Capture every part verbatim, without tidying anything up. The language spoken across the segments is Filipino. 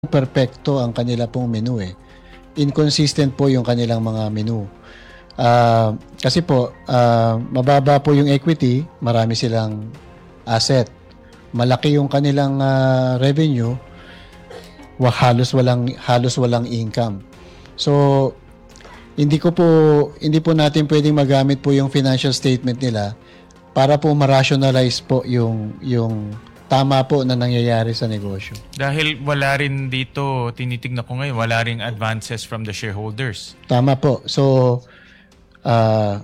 perpekto ang kanila pong menu eh. Inconsistent po yung kanilang mga menu. Uh, kasi po, uh, mababa po yung equity, marami silang asset. Malaki yung kanilang uh, revenue, wa, halos walang halos walang income. So, hindi ko po hindi po natin pwedeng magamit po yung financial statement nila para po ma-rationalize po yung yung tama po na nangyayari sa negosyo. Dahil wala rin dito, tinitignan ko ngayon, wala rin advances from the shareholders. Tama po. So, uh,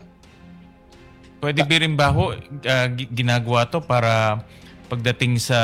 pwede ba rin ba ho, uh, ginagawa to para pagdating sa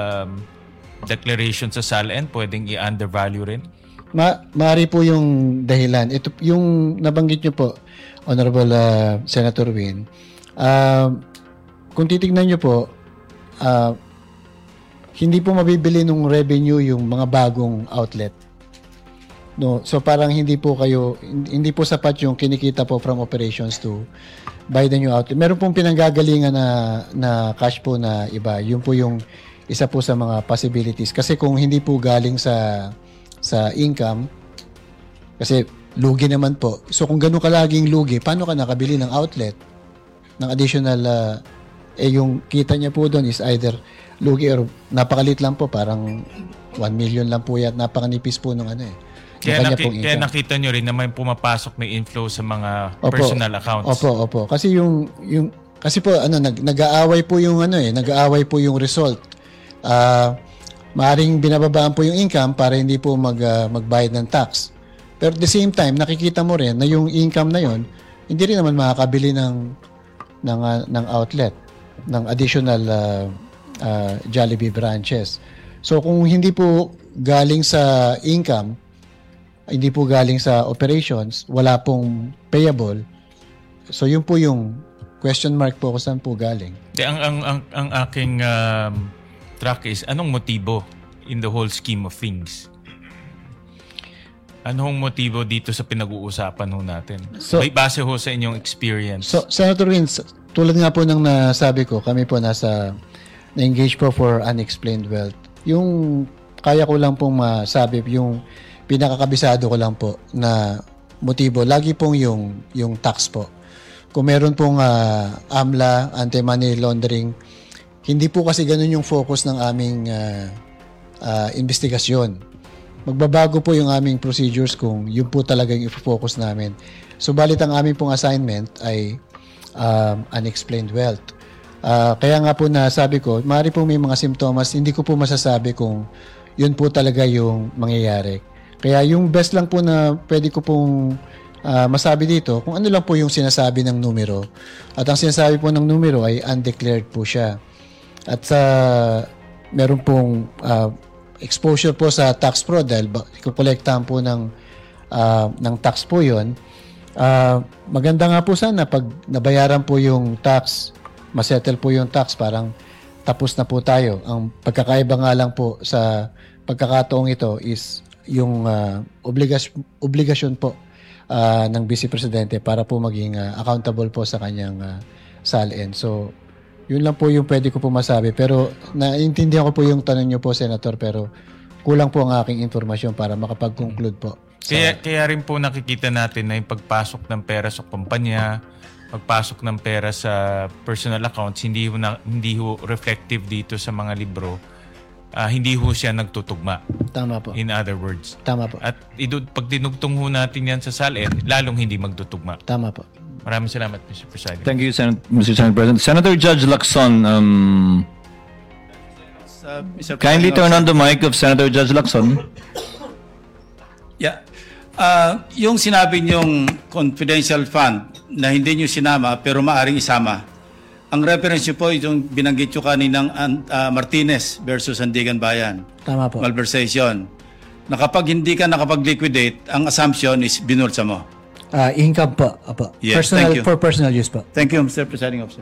declaration sa S A L N, pwedeng i-undervalue rin? Ma Maari po yung dahilan. Ito, yung nabanggit nyo po, Honorable uh, Senator Win, uh, kung titignan nyo po, uh, hindi po mabibili ng revenue yung mga bagong outlet. No, so parang hindi po kayo hindi po sapat yung kinikita po from operations to buy the new outlet. Meron pong pinanggagalingan na na cash po na iba. Yun po yung isa po sa mga possibilities kasi kung hindi po galing sa sa income kasi lugi naman po. So kung gano'n kalaging lugi, paano ka nakabili ng outlet ng additional uh, eh yung kita niya po doon is either lugi or napakalit lang po, parang one million lang po yan. Napakanipis po nung ano eh. Kaya, naki, kaya nakita nyo rin na may pumapasok na inflow sa mga opo, personal accounts. Opo, opo. Kasi yung, yung kasi po ano, nag, nag-aaway po yung ano eh, nag-aaway po yung result. Ah, uh, maaring binababaan po yung income para hindi po mag, uh, magbayad ng tax. Pero at the same time, nakikita mo rin na yung income na yon hindi rin naman makakabili ng ng, uh, ng outlet, ng additional uh, Uh, Jollibee branches. So kung hindi po galing sa income, hindi po galing sa operations, wala pong payable. So yun po yung question mark po kung saan po galing. De, ang, ang, ang, ang aking um, track is, anong motibo in the whole scheme of things? Anong motibo dito sa pinag-uusapan ho natin? So, may base ho sa inyong experience. So, Senator Wins, tulad nga po ng nasabi ko, kami po nasa na-engage po for unexplained wealth. Yung kaya ko lang pong masabi, yung pinakakabisado ko lang po na motibo, lagi pong yung, yung tax po. Kung meron pong uh, AMLA, anti-money laundering, hindi po kasi ganun yung focus ng aming uh, uh, investigasyon. Magbabago po yung aming procedures kung yun po talaga yung i-focus namin. Subalit ang aming pong assignment ay um, unexplained wealth. Uh, kaya nga po na sabi ko, maaari po may mga simptomas, hindi ko po masasabi kung yun po talaga yung mangyayari. Kaya yung best lang po na pwede ko pong uh, masabi dito, kung ano lang po yung sinasabi ng numero. At ang sinasabi po ng numero ay undeclared po siya. At sa uh, meron pong uh, exposure po sa tax fraud dahil ikukolektahan po ng, uh, ng tax po yun. Uh, maganda nga po sana pag nabayaran po yung tax, masettle po yung tax, parang tapos na po tayo. Ang pagkakaiba nga lang po sa pagkakataong ito is yung uh, obligas- obligasyon po uh, ng Vice Presidente para po maging uh, accountable po sa kanyang uh, S A L N. So, yun lang po yung pwede ko po masabi. Pero naintindihan ko po yung tanong nyo po, Senator, pero kulang po ang aking informasyon para makapag-conclude po. Sa... Kaya, kaya rin po nakikita natin na yung pagpasok ng pera sa kumpanya, pagpasok ng pera sa personal accounts, hindi ho, na, hindi ho reflective dito sa mga libro. Uh, hindi ho siya nagtutugma. Tama po. In other words. Tama po. At idud, pag dinugtong ho natin yan sa S A L N, lalong hindi magtutugma. Tama po. Maraming salamat, Mister President. Thank you, Sen- Mister Senate President. Senator Judge Lacson, um, uh, Mister kindly turn on the mic of Senator Judge Lacson. Yeah. Uh, yung sinabi niyong confidential fund na hindi niyo sinama pero maaring isama, ang reference niyo po yung binanggit niyo kaninang uh, Martinez versus Sandigan Bayan. Tama po. Malversation. Na kapag hindi ka nakapag-liquidate, ang assumption is binulsa mo. Uh, income po. Apo. Yes, personal, thank you. For personal use po. Thank you, Mister Presiding Officer.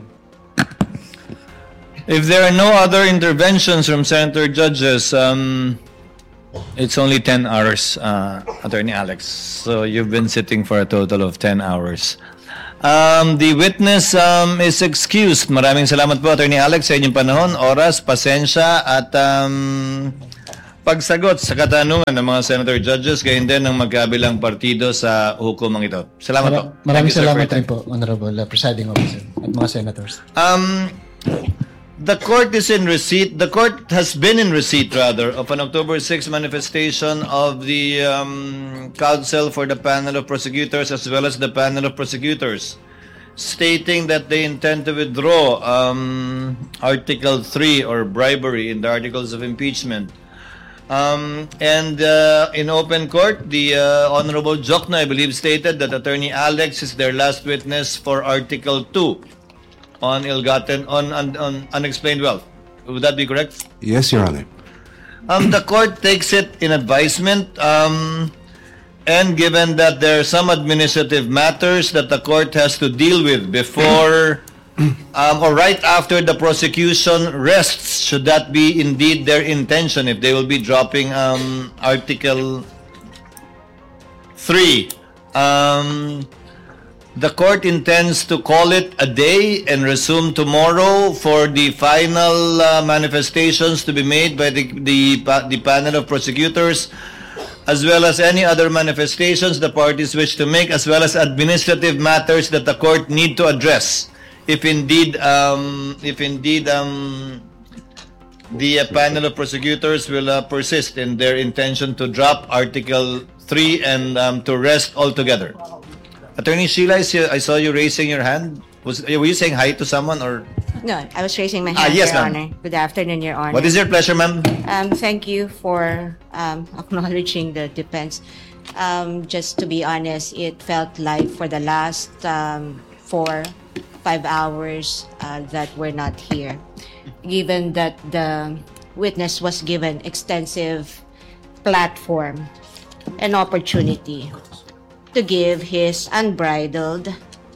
If there are no other interventions from Senator Judges, um, it's only ten hours, uh, Attorney Alex. So you've been sitting for a total of ten hours. Um, the witness um, is excused. Maraming salamat po, Attorney Alex, sa inyong panahon, oras, pasensya, at um, pagsagot sa katanungan ng mga senator judges, gayon din ng magkabilang partido sa hukumang ito. Salamat po. Mara- Maraming Thank you, sir, salamat for your rin po, Honorable uh, Presiding Officer at mga senators. Um, the court is in receipt, the court has been in receipt rather, of an October sixth manifestation of the um, counsel for the panel of prosecutors as well as the panel of prosecutors, stating that they intend to withdraw um, Article three or bribery in the Articles of Impeachment. Um, and uh, in open court, the uh, Honorable Jokno, I believe, stated that Attorney Alex is their last witness for Article two on ill-gotten, on, on, on unexplained wealth. Would that be correct? Yes, Your Honor. Um, the court takes it in advisement, um, and given that there are some administrative matters that the court has to deal with before um, or right after the prosecution rests, should that be indeed their intention, if they will be dropping um, Article three. Um, the court intends to call it a day and resume tomorrow for the final uh, manifestations to be made by the, the, pa- the panel of prosecutors, as well as any other manifestations the parties wish to make, as well as administrative matters that the court need to address. If indeed, um, if indeed, um, the uh, panel of prosecutors will uh, persist in their intention to drop Article three and um, to rest altogether. Attorney Sheila, I see- I saw you raising your hand. Was were you saying hi to someone, or No, I was raising my Ah, hand, yes, Your ma'am. Honor. Good afternoon, Your Honor. what is your pleasure, ma'am? Um, thank you for um, acknowledging the defense. Um, just to be honest, it felt like for the last um, four, five hours uh, that we're not here, given that the witness was given extensive platform and opportunity to give his unbridled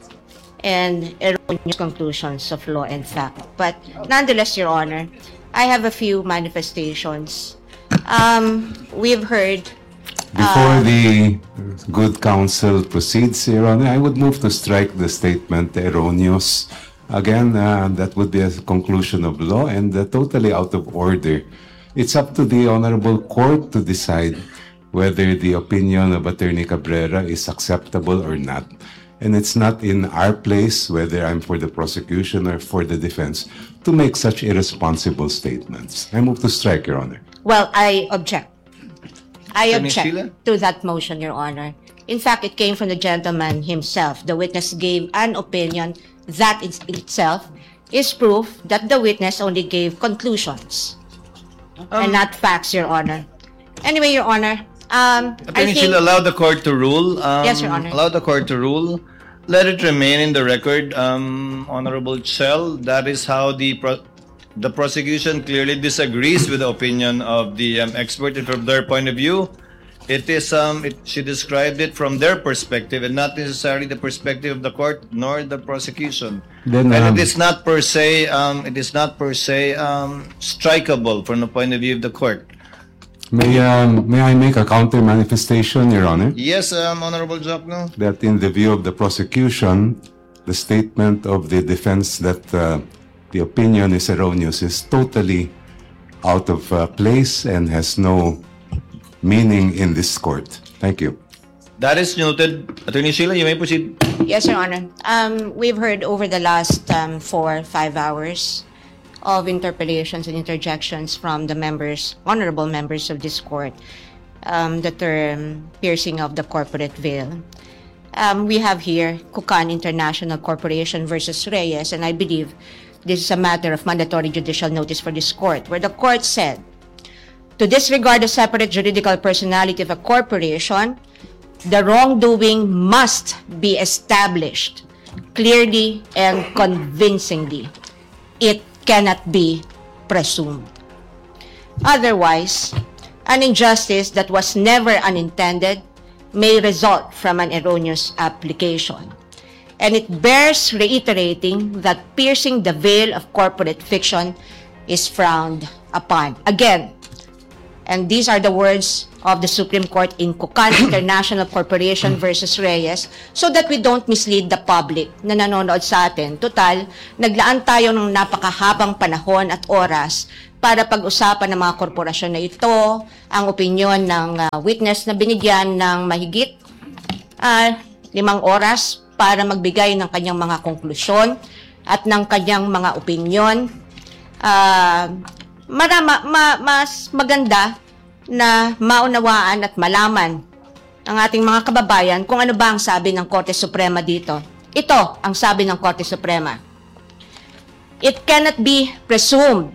and erroneous conclusions of law and fact. But nonetheless, Your Honor, I have a few manifestations. Um, we've heard Before the good counsel proceeds, Your Honor, I would move to strike the statement erroneous. Again, uh, that would be a conclusion of law and uh, totally out of order. It's up to the Honorable Court to decide whether the opinion of Attorney Cabrera is acceptable or not. And it's not in our place, whether I'm for the prosecution or for the defense, to make such irresponsible statements. I move to strike, Your Honor. Well, I object. I Attorney object Sheila? to that motion, Your Honor. In fact, it came from the gentleman himself. The witness gave an opinion that in itself is proof that the witness only gave conclusions and not facts, Your Honor. Anyway, Your Honor, um, I Attorney think... Sheila, allow the court to rule. Um, Yes, Your Honor. Allow the court to rule. Let it remain in the record, um, Honorable Chell. That is how the pro- the prosecution clearly disagrees with the opinion of the um, expert. And from their point of view, it is um, it, she described it from their perspective and not necessarily the perspective of the court nor the prosecution. Then, and um, it is not per se um, it is not per se um, strikeable from the point of view of the court. May, um, may I make a counter manifestation, Your Honor? Yes, um, Honorable Jokno. That in the view of the prosecution, the statement of the defense that uh, the opinion is erroneous is totally out of uh, place and has no meaning in this court. Thank you. That is noted. Attorney Sheila, you may proceed. Yes, Your Honor. Um, we've heard over the last um, four, five hours of interpellations and interjections from the members, honorable members of this court, um, the term piercing of the corporate veil. Um, we have here Kukan International Corporation versus Reyes, and I believe this is a matter of mandatory judicial notice for this court, where the court said, to disregard the separate juridical personality of a corporation, the wrongdoing must be established clearly and convincingly. It cannot be presumed. Otherwise, an injustice that was never unintended may result from an erroneous application. And it bears reiterating that piercing the veil of corporate fiction is frowned upon. Again, and these are the words of the Supreme Court in Kukan International Corporation versus Reyes, so that we don't mislead the public na nanonood sa atin. Total, naglaan tayo ng napakahabang panahon at oras para pag-usapan ng mga korporasyon na ito, ang opinyon ng uh, witness na binigyan ng mahigit uh, limang oras para magbigay ng kanyang mga konklusyon at ng kanyang mga opinyon. Uh, marama, ma, mas maganda na maunawaan at malaman ng ating mga kababayan kung ano ba ang sabi ng Korte Suprema dito. Ito ang sabi ng Korte Suprema. It cannot be presumed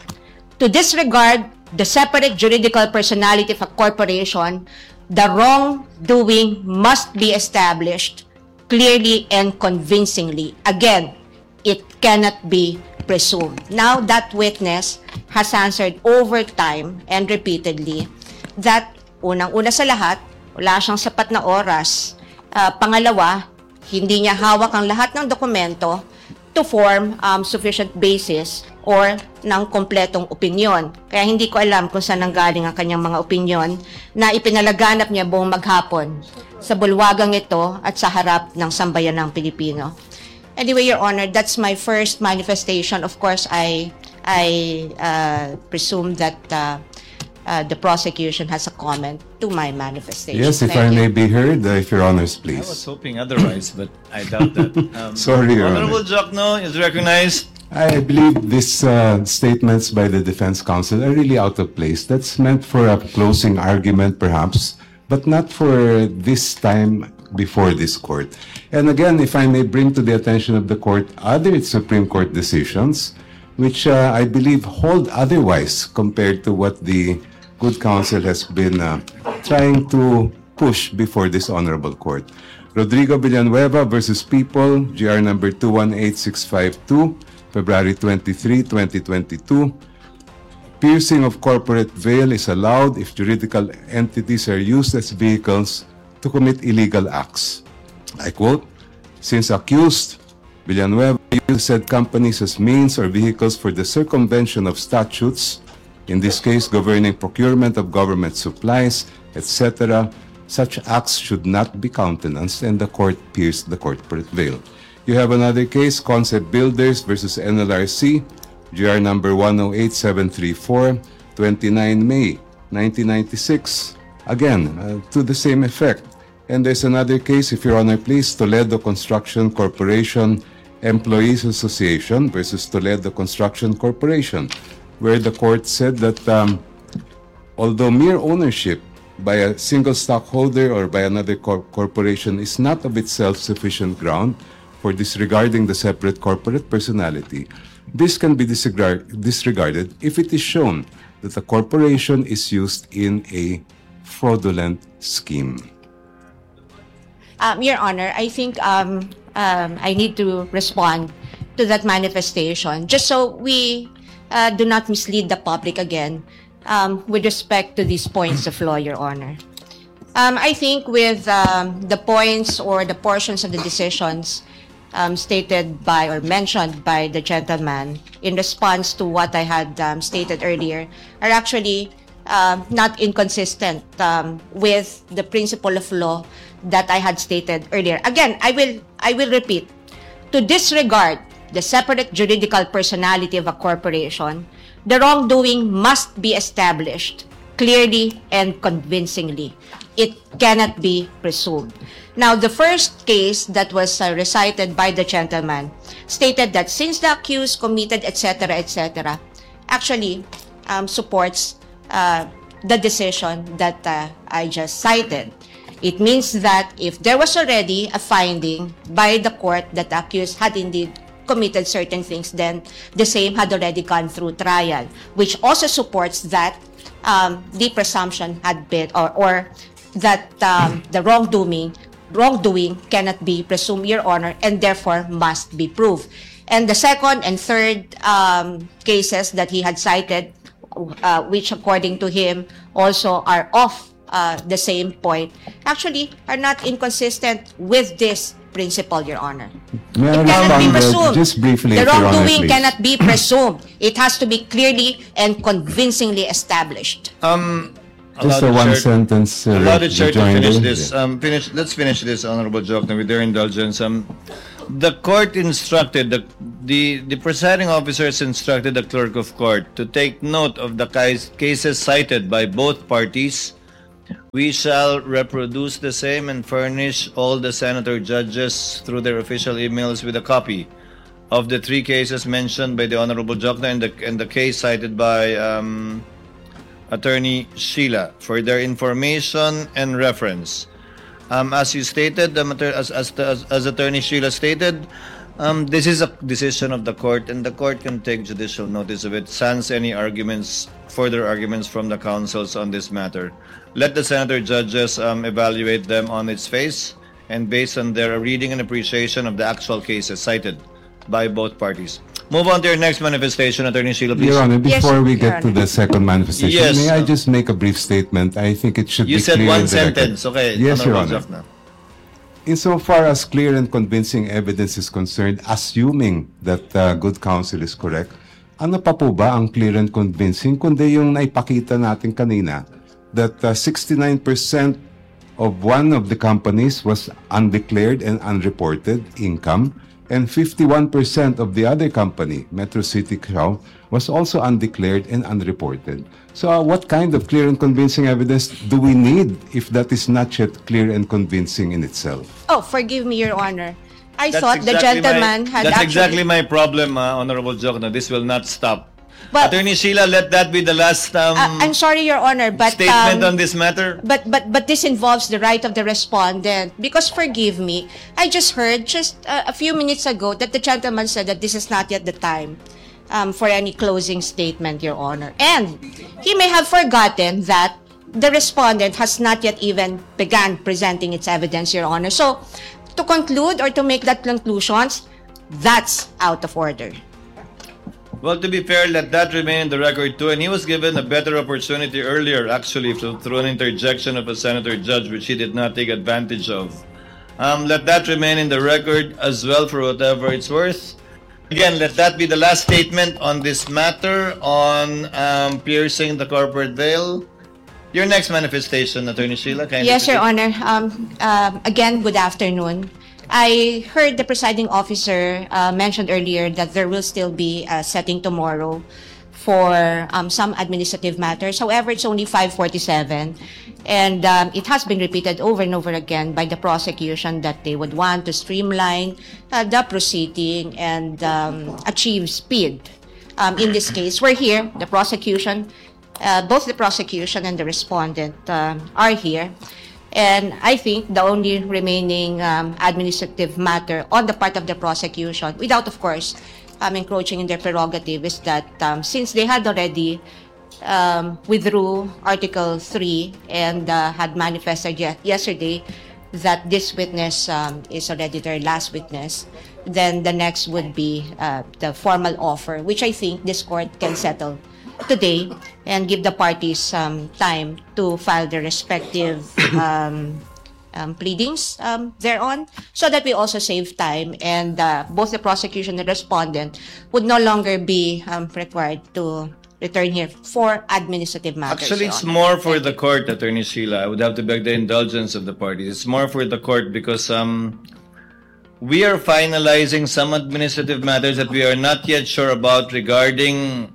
to disregard the separate juridical personality of a corporation. The wrongdoing must be established clearly and convincingly. Again, it cannot be presumed. Now, that witness has answered over time and repeatedly that unang-una sa lahat, wala siyang sapat na oras. Uh, pangalawa, hindi niya hawak ang lahat ng dokumento to form um, sufficient basis or ng kompletong opinyon. Kaya hindi ko alam kung saan nanggaling ang kanyang mga opinyon na ipinalaganap niya buong maghapon sa bulwagang ito at sa harap ng sambayanang Pilipino. Anyway, Your Honor, that's my first manifestation. Of course, I I uh, presume that uh, uh, the prosecution has a comment to my manifestation. Yes, if Thank I you. may be heard, uh, if Your Honors, I was please. hoping otherwise, but I doubt that. Um, Sorry, Your Honorable Honor. Jokno is recognized. I believe these uh, statements by the defense counsel are really out of place. That's meant for a closing argument, perhaps, but not for this time before this court. And again, if I may bring to the attention of the court other Supreme Court decisions, which uh, I believe hold otherwise compared to what the good counsel has been uh, trying to push before this honorable court. Rodrigo Villanueva versus People, G R number two one eight six five two, February twenty-third, twenty twenty-two. Piercing of corporate veil is allowed if juridical entities are used as vehicles to commit illegal acts. I quote, since accused Villanueva used said companies as means or vehicles for the circumvention of statutes, in this case governing procurement of government supplies, et cetera, such acts should not be countenanced, and the court pierced the corporate veil. You have another case, Concept Builders versus N L R C, G R number one oh eight seven three four, twenty-ninth of May nineteen ninety-six. Again, uh, to the same effect. And there's another case, if Your Honor, please, Toledo Construction Corporation Employees Association versus Toledo Construction Corporation, where the court said that um, although mere ownership by a single stockholder or by another cor- corporation is not of itself sufficient ground for disregarding the separate corporate personality, this can be disregard- disregarded if it is shown that the corporation is used in a fraudulent scheme. Um, Your Honor, I think um, um, I need to respond to that manifestation just so we uh, do not mislead the public again um, with respect to these points of law, Your Honor. Um, I think with um, the points or the portions of the decisions um, stated by or mentioned by the gentleman in response to what I had um, stated earlier are actually uh, not inconsistent um, with the principle of law that I had stated earlier. Again, I will I will repeat. To disregard the separate juridical personality of a corporation, the wrongdoing must be established clearly and convincingly. It cannot be presumed. Now, the first case that was uh, recited by the gentleman stated that since the accused committed et cetera et cetera, actually um, supports uh, the decision that uh, I just cited. It means that if there was already a finding by the court that the accused had indeed committed certain things, then the same had already gone through trial, which also supports that um, the presumption had been, or, or that um, the wrongdoing, wrongdoing cannot be presumed, Your Honor, and therefore must be proved. And the second and third um, cases that he had cited, uh, which according to him also are off Uh, the same point, actually are not inconsistent with this principle, Your Honor. May I It cannot be respond, uh, presumed. just briefly, The if Your Honor, wrongdoing please. cannot be presumed. It has to be clearly and convincingly established. Um, Just allow a the one chair- sentence. Uh, Allow the chair to rejoinder. finish this. Um, finish. Let's finish this, Honorable Jokno, with their indulgence. Um, the court instructed, the, the, the presiding officers instructed the clerk of court to take note of the case, cases cited by both parties. We shall reproduce the same and furnish all the senator judges through their official emails with a copy of the three cases mentioned by the Honorable Jokno and the, and the case cited by um, Attorney Sheila for their information and reference. Um, as you stated, um, as, as, as, as Attorney Sheila stated, um, this is a decision of the court, and the court can take judicial notice of it, sans any arguments, further arguments from the counsels on this matter. Let the senator judges um, evaluate them on its face and based on their reading and appreciation of the actual cases cited by both parties. Move on to your next manifestation, Attorney Sheila, please. Your Honor, Yes, before we Your get to Honor. the second manifestation, Yes. may I just make a brief statement? I think it should You be said clear one in the record. sentence. Okay, Yes, Your Honorable Honor. Jokno. Insofar as clear and convincing evidence is concerned, assuming that uh, good counsel is correct, ano pa po ba ang clear and convincing kundi yung naipakita natin kanina that uh, sixty-nine percent of one of the companies was undeclared and unreported income, and fifty-one percent of the other company, Metro City Crown, was also undeclared and unreported. So uh, what kind of clear and convincing evidence do we need if that is not yet clear and convincing in itself? Oh, forgive me, Your Honor. I That's thought the exactly gentleman my, had That's actually... exactly my problem, uh, Honorable Jokno. This will not stop. But- Attorney Sheila, let that be the last um, Uh, I'm sorry, Your Honor, but... statement um, on this matter. But but but this involves the right of the respondent, because forgive me, I just heard just a, a few minutes ago that the gentleman said that this is not yet the time um, for any closing statement, Your Honor, and he may have forgotten that the respondent has not yet even begun presenting its evidence, Your Honor. So, to conclude or to make that conclusions, that's out of order. Well, to be fair, let that remain in the record too. And he was given a better opportunity earlier, actually, through, through an interjection of a senator judge, which he did not take advantage of. Um, let that remain in the record as well for whatever it's worth. Again, let that be the last statement on this matter on um, piercing the corporate veil. Your next manifestation, Attorney Sheila. Kindly Yes, Your proceed. Honor. Um, um, again, good afternoon. I heard the presiding officer uh, mentioned earlier that there will still be a setting tomorrow for um, some administrative matters. However, it's only five forty-seven, and um, it has been repeated over and over again by the prosecution that they would want to streamline uh, the proceeding and um, achieve speed. Um, in this case, we're here, the prosecution, uh, both the prosecution and the respondent uh, are here. And I think the only remaining um, administrative matter on the part of the prosecution, without, of course, um, encroaching in their prerogative, is that um, since they had already um, withdrew Article three and uh, had manifested ye- yesterday that this witness um, is already their last witness, then the next would be uh, the formal offer, which I think this court can settle today and give the parties um, time to file their respective um, um, pleadings um, thereon, so that we also save time and uh, both the prosecution and the respondent would no longer be um, required to return here for administrative matters. Actually, Your it's Honor. more for the court, Attorney Sheila. I would have to beg the indulgence of the parties. It's more for the court because um, we are finalizing some administrative matters that we are not yet sure about regarding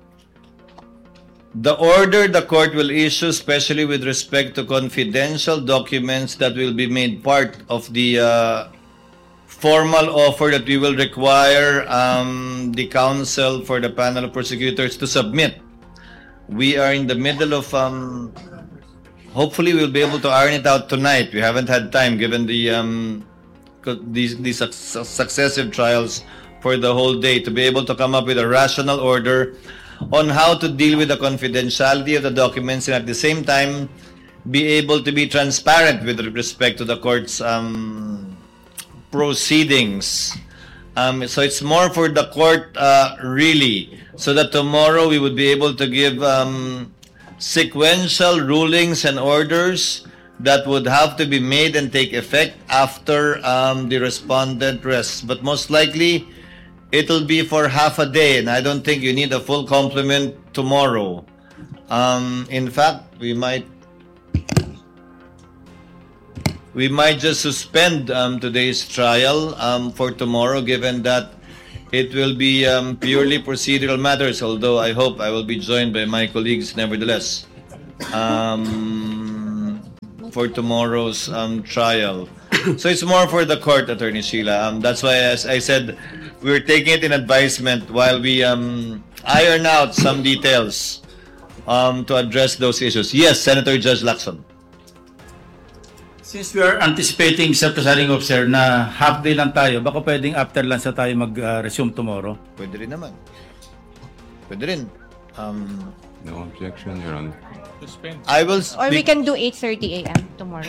the order the court will issue, especially with respect to confidential documents that will be made part of the uh, formal offer that we will require um, the counsel for the panel of prosecutors to submit. We are in the middle of, um, hopefully we'll be able to iron it out tonight. We haven't had time given the um, co- these, these suc- successive trials for the whole day to be able to come up with a rational order on how to deal with the confidentiality of the documents and at the same time be able to be transparent with respect to the court's um, proceedings. Um, so it's more for the court uh, really, so that tomorrow we would be able to give um, sequential rulings and orders that would have to be made and take effect after um, the respondent rests. But most likely, it'll be for half a day, and I don't think you need a full complement tomorrow. Um, in fact, we might we might just suspend um, today's trial um, for tomorrow, given that it will be um, purely procedural matters, although I hope I will be joined by my colleagues nevertheless um, for tomorrow's um, trial. So it's more for the court, Attorney Sheila. Um, that's why, as I said, we're taking it in advisement while we um, iron out some details um, to address those issues. Yes, Senator Judge Lacson. Since we are anticipating, Sir Presiding Officer, na half day lang tayo, baka pwedeng after lunch na tayo mag-resume tomorrow? Pwede rin naman. Pwede rin. Um, No objection, Your Honor. I will Or we speak- can do eight thirty a m tomorrow.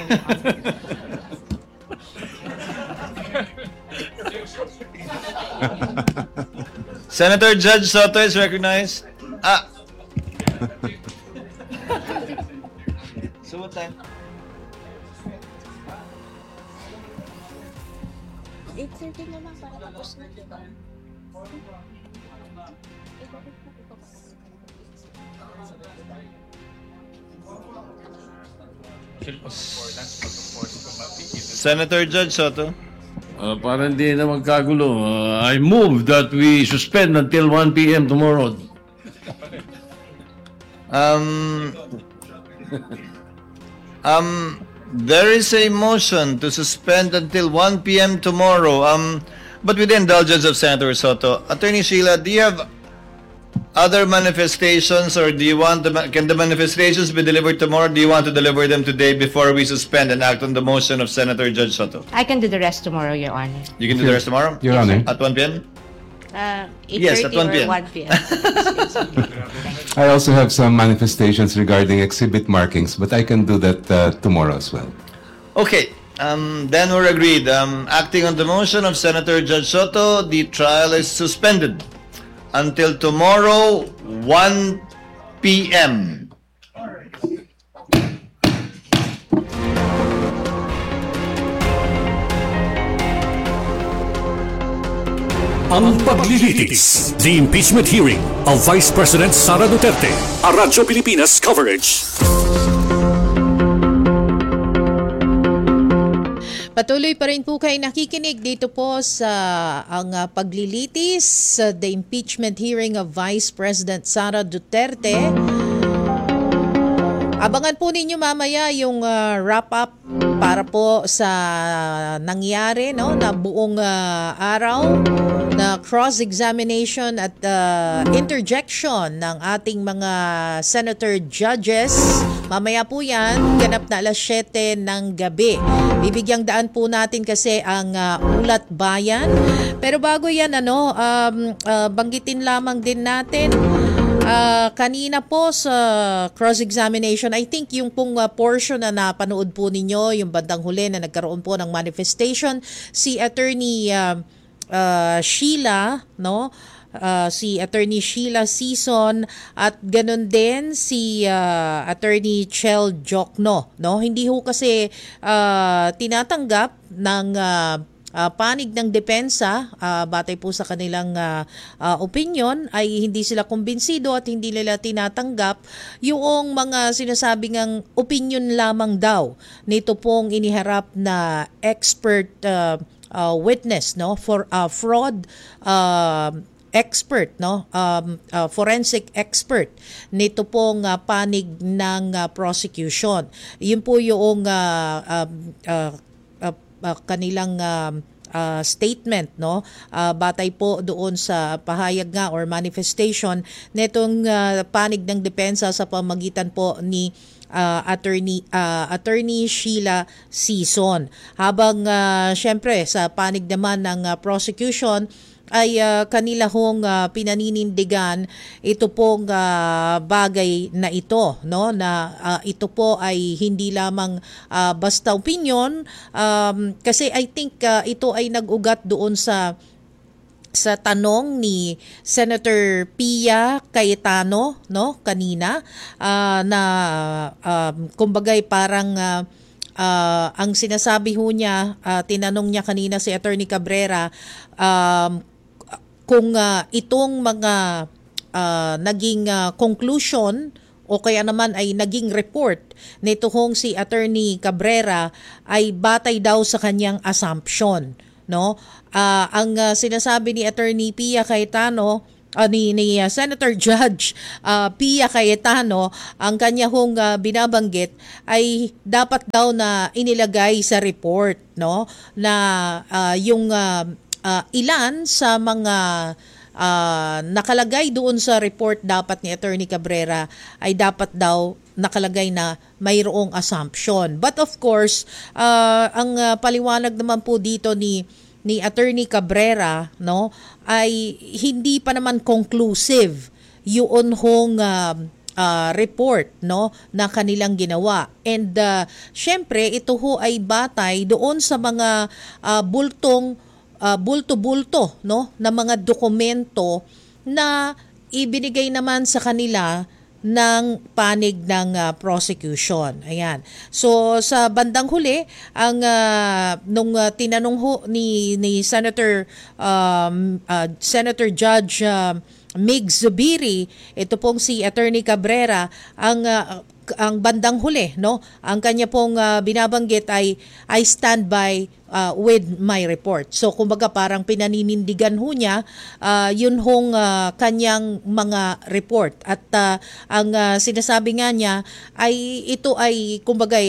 Senator Judge Soto is recognized. Ah. So what time? eight thirty naman para tapos na, diba? Senator Judge Soto. Uh, para hindi na magkagulo, uh, I move that we suspend until one p m tomorrow. Um, um, there is a motion to suspend until one p m tomorrow. Um, but with the indulgence of Senator Soto, Attorney Sheila, do you have other manifestations, or do you want the ma- can the manifestations be delivered tomorrow? Do you want to deliver them today before we suspend and act on the motion of Senator Judge Soto? I can do the rest tomorrow, Your Honor. You can do the rest tomorrow Your Honor, at one p m. Uh, Yes, at eight thirty one p m. or one p m I also have some manifestations regarding exhibit markings, but I can do that uh, tomorrow as well. Okay, um, then we're agreed. Um, acting on the motion of Senator Judge Soto, the trial is suspended until tomorrow, one p m Ang paglilitis, the impeachment hearing of Vice President Sara Duterte. A Radyo Pilipinas coverage. Patuloy pa rin po kayo nakikinig dito po sa ang uh, paglilitis sa the impeachment hearing of Vice President Sara Duterte. Abangan po ninyo mamaya yung uh, wrap-up para po sa nangyari, no, na buong uh, araw na cross-examination at uh, interjection ng ating mga senator judges. Mamaya po yan, ganap na alas siyete ng gabi. Bibigyang daan po natin kasi ang uh, ulat bayan. Pero bago yan, ano, um, uh, banggitin lamang din natin, Uh, kanina po sa cross-examination, I think yung pong uh, portion na napanood po ninyo, yung bandang huli na nagkaroon po ng manifestation, si Attorney uh, uh, Sheila, no? Uh, si Attorney Sheila Sison at ganun din si uh, Attorney Chel Jokno, no? Hindi ho kasi uh, tinatanggap ng uh, Uh, panig ng depensa, uh, batay po sa kanilang uh, uh, opinion, ay hindi sila kumbinsido at hindi nila tinatanggap yung mga sinasabing ang opinion lamang daw nito pong iniharap na expert uh, uh, witness, no, for uh, fraud uh, expert, no, um, uh, forensic expert nito pong uh, panig ng uh, prosecution. Yun po yung uh, uh, uh, Uh, kanilang uh, uh, statement, no, uh, batay po doon sa pahayag nga or manifestation nitong uh, panig ng depensa sa pamagitan po ni uh, attorney uh, attorney Sheila Sison. Habang uh, syempre sa panig naman ng uh, prosecution ay uh, kanila hong uh, pinaninindigan ito pong uh, bagay na ito, no, na uh, ito po ay hindi lamang uh, basta opinion, um, kasi I think uh, ito ay nag-ugat doon sa sa tanong ni Senator Pia Cayetano, no, kanina, uh, na um, kumbagay parang uh, uh, ang sinasabi ho niya, uh, tinanong niya kanina si Attorney Cabrera, um, kung uh, itong mga uh, naging uh, conclusion o kaya naman ay naging report nito hong si Attorney Cabrera ay batay daw sa kanyang assumption, no? Uh, ang uh, sinasabi ni Attorney Pia Cayetano, uh, ni, ni uh, Senator Judge uh, Pia Cayetano, ang kanya hong uh, binabanggit ay dapat daw na inilagay sa report, no? Na uh, yung uh, uh, ilan sa mga Uh, nakalagay doon sa report dapat ni Attorney Cabrera ay dapat daw nakalagay na mayroong assumption. But of course, uh, ang uh, paliwanag naman po dito ni ni Attorney Cabrera, no, ay hindi pa naman conclusive yun hong uh, uh, report, no, na kanilang ginawa. And uh, syempre ito ho ay batay doon sa mga uh, bultong Uh, bulto-bulto, no, na mga dokumento na ibinigay naman sa kanila ng panig ng uh, prosecution. Ayan. So sa bandang huli, ang uh, nung uh, tinanong ho ni ni Senator um, uh, Senator Judge uh, Mig Zubiri, ito pong si Attorney Cabrera, ang uh, ang bandang huli, no, ang kanya pong uh, binabanggit ay I stand by uh, with my report. So kumbaga parang pinaninindigan ho niya uh, yun hong uh, kanyang mga report, at uh, ang uh, sinasabi nga niya ay ito ay kumbaga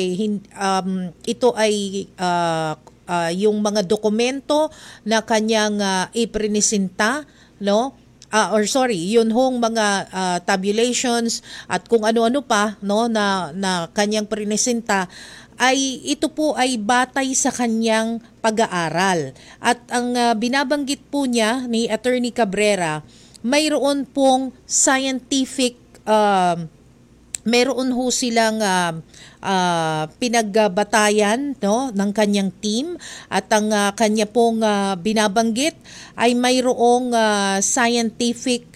um, ito ay uh, uh, yung mga dokumento na kanyang uh, iprinisinta, no. Uh, or sorry, yun hong mga uh, tabulations at kung ano-ano pa, no, na na kanyang presenta, ay ito po ay batay sa kanyang pag-aaral. At ang uh, binabanggit po niya ni Attorney Cabrera, mayroon pong scientific uh, meron ho silang uh, uh, pinagbatayan, no, ng kanyang team, at ang uh, kanya pong uh, binabanggit ay mayroong uh, scientific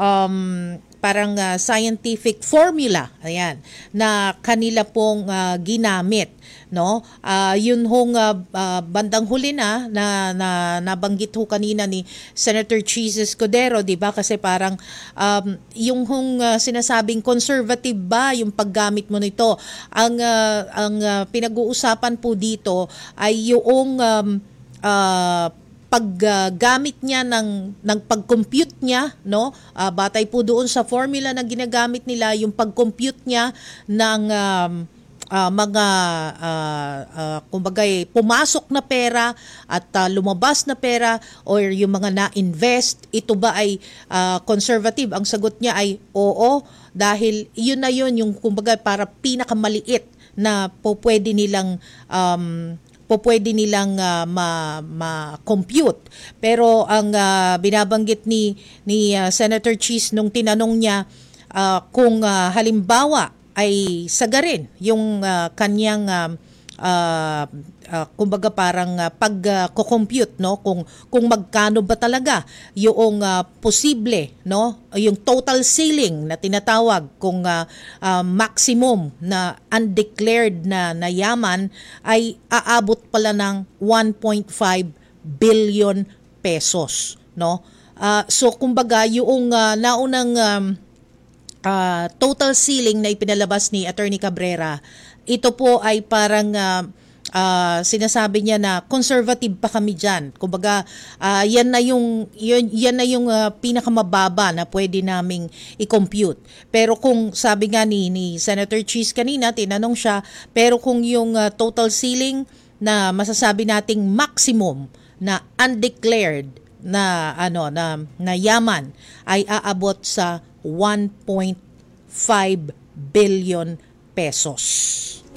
um, parang uh, scientific formula, ayan, na kanila pong uh, ginamit, no. Uh, yun hong uh, uh, bandang huli na, na na nabanggit ho kanina ni Senator Cheese Escudero, di ba? Kasi parang um, yung hong uh, sinasabing conservative ba yung paggamit mo nito. Ang uh, ang uh, pinag-uusapan po dito ay yung um, uh, paggamit uh, niya ng ng pag-compute niya, no, uh, batay po doon sa formula na ginagamit nila, yung pag-compute niya ng um, uh, mga uh, uh, kumbaga pumasok na pera at uh, lumabas na pera or yung mga na-invest, ito ba ay uh, conservative? Ang sagot niya ay oo, dahil yun na yun yung kumbaga para pinakamaliit na po pwede nilang um, po pwede nilang uh, ma, ma-compute. Pero ang uh, binabanggit ni ni uh, Senator Cheese nung tinanong niya uh, kung uh, halimbawa ay sagarin yung uh, kanyang uh, uh, uh, kumbaga parang uh, pag-compute, uh, no, kung kung magkano ba talaga yung uh, posible, no, yung total ceiling na tinatawag, kung uh, uh, maximum na undeclared na na yaman ay aabot pala ng one point five billion pesos, no. Uh, so kumbaga yung uh, naunang um, uh, total ceiling na ipinalabas ni Attorney Cabrera, ito po ay parang uh, uh, sinasabi niya na conservative pa kami diyan. Kumbaga uh, yan na yung yan, yan na yung uh, pinakamababa na pwede naming i-compute. Pero kung sabi nga ni, ni Senator Cheese kanina, tinanong siya, pero kung yung uh, total ceiling na masasabi nating maximum na undeclared na ano na na yaman ay aabot sa one point five billion pesos.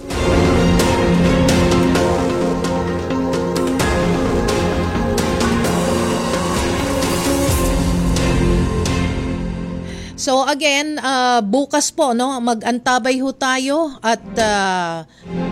So again, uh, bukas po, no, mag-antabay ho tayo at uh,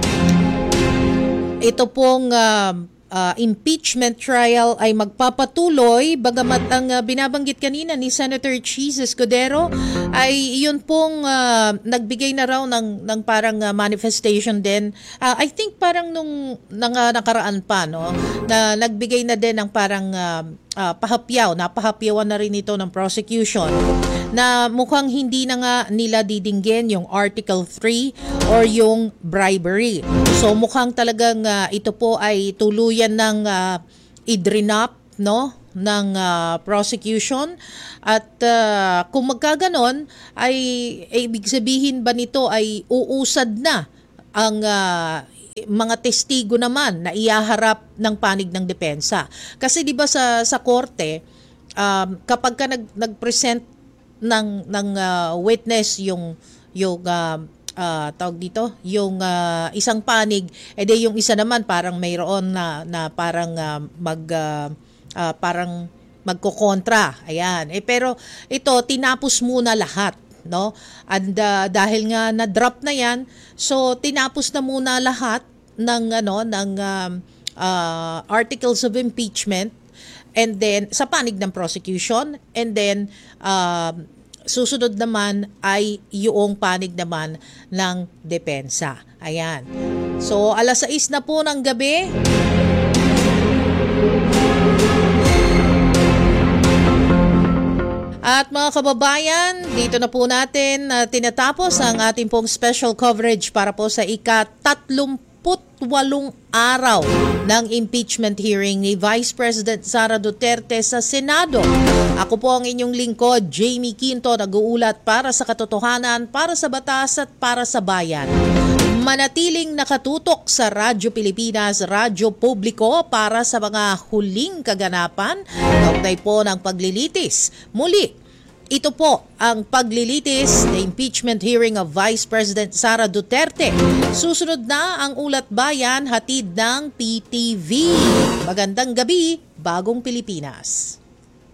ito pong uh, uh, impeachment trial ay magpapatuloy, bagamat ang uh, binabanggit kanina ni Senator Cheese Escudero ay yun pong uh, nagbigay na raw ng, ng parang uh, manifestation din. Uh, I think parang nung nang, uh, nakaraan pa, no, na nagbigay na din ng parang uh, uh, pahapyaw, napahapyawan na rin ito ng prosecution na mukhang hindi na nga nila didinggin yung Article three or yung bribery. So mukhang talagang uh, ito po ay tuluyan ng uh, idrinap, no, ng uh, prosecution. At uh, kung magkaganon ay ibig sabihin ba nito ay uusad na ang uh, mga testigo naman na ihaharap ng panig ng depensa. Kasi 'di ba sa sa korte, um, kapag ka nag nag-present ng ng uh, witness yung yung uh, uh, tawag dito, yung uh, isang panig, edi yung isa naman parang mayroon na na parang uh, mag uh, uh, parang magkokontra. Ayan. Eh pero ito tinapos muna lahat, no? And uh, dahil nga na-drop na 'yan, so tinapos na muna lahat ng ano ng um, uh, articles of impeachment, and then sa panig ng prosecution, and then uh, susunod naman ay yung panig naman ng depensa. Ayan. So alas sais na po ng gabi. At mga kababayan, dito na po natin uh, tinatapos ang ating pong special coverage para po sa ika-tatlumpu't walong araw ng impeachment hearing ni Vice President Sara Duterte sa Senado. Ako po ang inyong lingkod, Jamie Quinto, nag-uulat para sa katotohanan, para sa batas at para sa bayan. Manatiling nakatutok sa Radyo Pilipinas, Radyo Publiko para sa mga huling kaganapan kaugnay po ng paglilitis. Muli, ito po ang paglilitis na impeachment hearing of Vice President Sara Duterte. Susunod na ang Ulat Bayan, hatid ng P T V. Magandang gabi, Bagong Pilipinas.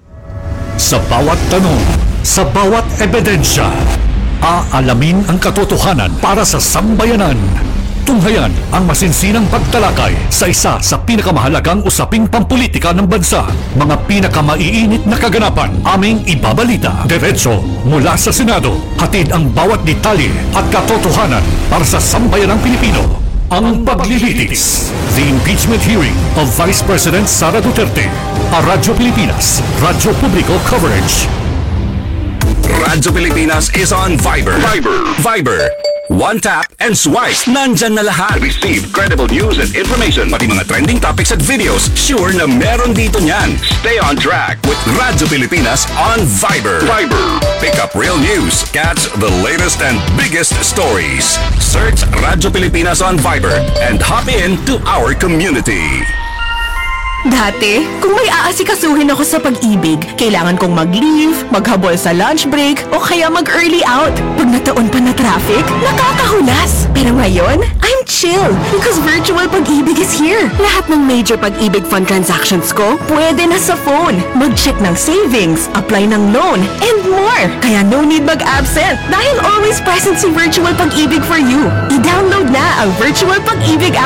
Sa bawat tanong, sa bawat ebidensya, aalamin ang katotohanan para sa sambayanan. Tunghayan ang masinsinang pagtalakay sa isa sa pinakamahalagang usaping pampulitika ng bansa. Mga pinakamaiinit na kaganapan aming ibabalita. Diretso mula sa Senado. Hatid ang bawat detalye at katotohanan para sa sambayanang Pilipino. Ang paglilitis. The impeachment hearing of Vice President Sara Duterte. A Radyo Pilipinas, Radyo Publiko coverage. Radyo Pilipinas is on Viber. Viber. Viber. One tap and swipe. Nandyan na lahat. Receive credible news and information. Pati mga trending topics at videos. Sure na meron dito niyan. Stay on track with Radyo Pilipinas on Viber. Viber. Pick up real news. Catch the latest and biggest stories. Search Radyo Pilipinas on Viber and hop in to our community. Dati, kung may aasikasuhin ako sa pag-ibig, kailangan kong mag-leave, maghabol sa lunch break, o kaya mag-early out. Pag nataon pa na traffic, nakakahulas. Pero ngayon, I'm chill because virtual pag-ibig is here. Lahat ng major pag-ibig fund transactions ko, pwede na sa phone. Mag-check ng savings, apply ng loan, and more. Kaya no need mag-absent dahil always present si virtual pag-ibig for you. I-download na ang Virtual Pag-ibig app